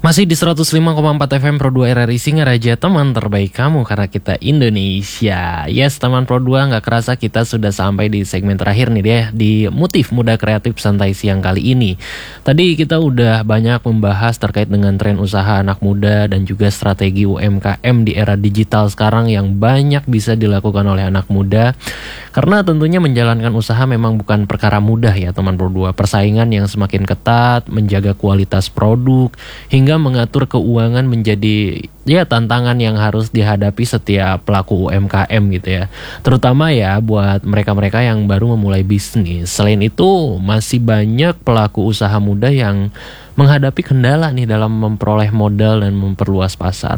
Masih di 105,4 FM Pro 2 RRI Singaraja, teman terbaik kamu karena kita Indonesia. Yes, teman Pro 2, gak kerasa kita sudah sampai di segmen terakhir nih deh, di Motif Muda Kreatif Santai Siang kali ini. Tadi kita udah banyak membahas terkait dengan tren usaha anak muda dan juga strategi UMKM di era digital sekarang yang banyak bisa dilakukan oleh anak muda. Karena tentunya menjalankan usaha memang bukan perkara mudah ya teman Pro 2. Persaingan yang semakin ketat, menjaga kualitas produk, hingga mengatur keuangan menjadi tantangan yang harus dihadapi setiap pelaku UMKM gitu ya. Terutama ya buat mereka-mereka yang baru memulai bisnis. Selain itu masih banyak pelaku usaha muda yang menghadapi kendala nih dalam memperoleh modal dan memperluas pasar.